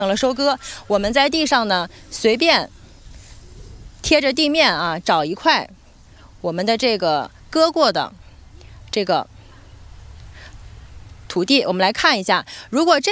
了收割，我们在地上呢随便贴着地面啊，找一块我们的这个割过的这个土地，我们来看一下，如果这